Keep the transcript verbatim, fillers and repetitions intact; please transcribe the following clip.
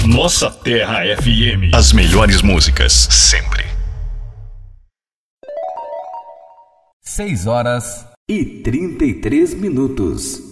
Nossa Terra F M. As melhores músicas, sempre. seis horas e trinta e três minutos.